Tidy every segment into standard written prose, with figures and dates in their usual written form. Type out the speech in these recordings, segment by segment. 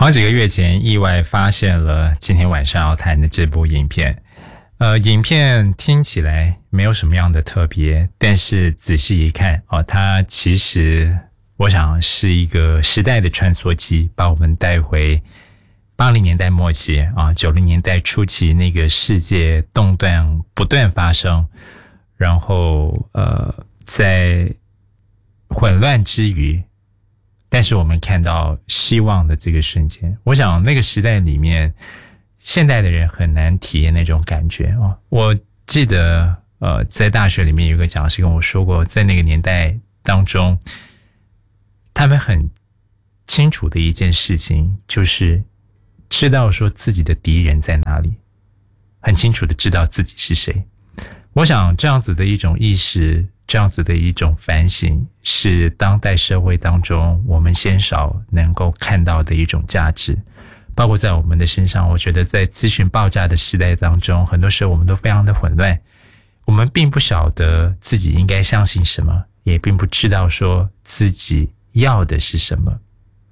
好几个月前意外发现了今天晚上要谈的这部影片。影片听起来没有什么样的特别，但是仔细一看它其实我想是一个时代的穿梭机，把我们带回80年代末期90年代初期那个世界动荡不断发生，然后在混乱之余，但是我们看到希望的这个瞬间。我想那个时代里面，现代的人很难体验那种感觉我记得在大学里面有一个讲师跟我说过，在那个年代当中，他们很清楚的一件事情就是知道说自己的敌人在哪里，很清楚的知道自己是谁。我想这样子的一种意识，这样子的一种反省，是当代社会当中我们鲜少能够看到的一种价值。包括在我们的身上，我觉得在资讯爆炸的时代当中，很多时候我们都非常的混乱，我们并不晓得自己应该相信什么，也并不知道说自己要的是什么。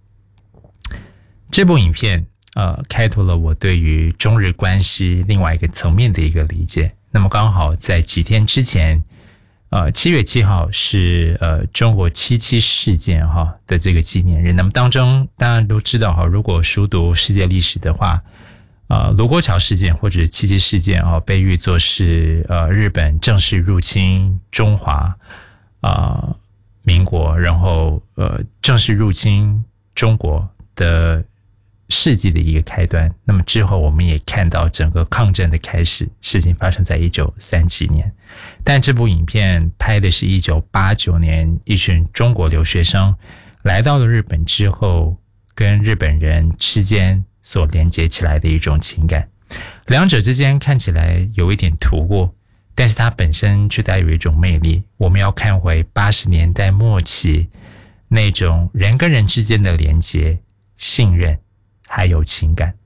这部影片开拓了我对于中日关系另外一个层面的一个理解。那么刚好在几天之前7月7号是中国77事件的这个纪念日。那么当中大家都知道如果熟读世界历史的话，卢沟桥事件或者77事件被誉作是日本正式入侵中华民国，然后正式入侵中国的世纪的一个开端。那么之后我们也看到整个抗战的开始，事情发生在1937年。但这部影片拍的是1989年一群中国留学生来到了日本之后，跟日本人之间所连接起来的一种情感。两者之间看起来有一点突兀，但是它本身却带有一种魅力。我们要看回80年代末期那种人跟人之间的连接、信任还有情感。